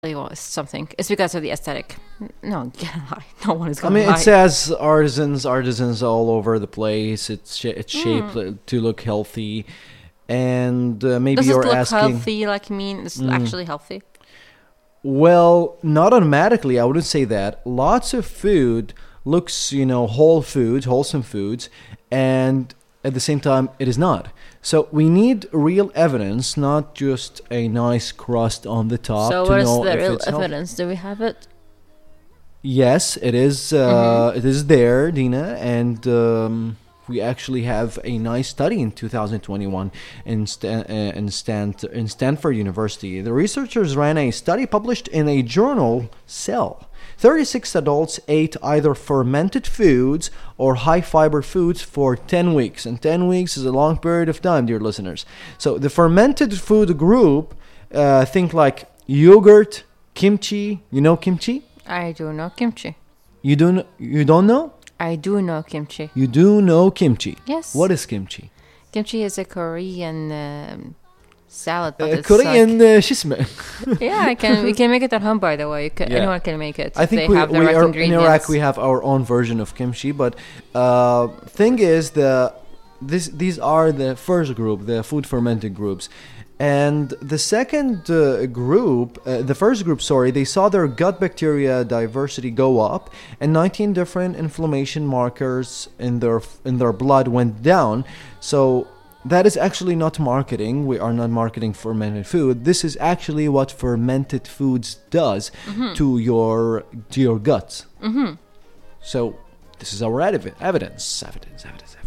something. It's because of the aesthetic. No, no one is I going mean, to lie. it says artisans all over the place. It's shaped to look healthy, and maybe Does it you're look asking. healthy? Like, you mean it's actually healthy? Well, not automatically. I wouldn't say that. Lots of food looks, whole foods, wholesome foods, and at the same time, it is not. So we need real evidence, not just a nice crust on the top So to what is know the if real it's healthy. evidence? Do we have it? Yes, it is. It is there, Dina, and we actually have a nice study in 2021 in Stanford University. The researchers ran a study published in a journal, Cell. 36 adults ate either fermented foods or high-fiber foods for 10 weeks. And 10 weeks is a long period of time, dear listeners. So the fermented food group, think like yogurt, kimchi. You know kimchi? I do know kimchi. You don't know? I do know kimchi. You do know kimchi. Yes. What is kimchi? Kimchi is a Korean salad. But it's Korean shisme. Yeah, we can make it at home, by the way. Yeah. Anyone can make it. I think they have the right in ingredients. Iraq we have our own version of kimchi, but thing is these are the first group, the food fermented groups. And the second group, the first group, they saw their gut bacteria diversity go up, and 19 different inflammation markers in their blood went down. So that is actually not marketing. We are not marketing fermented food. This is actually what fermented foods does to your guts. So this is our evidence.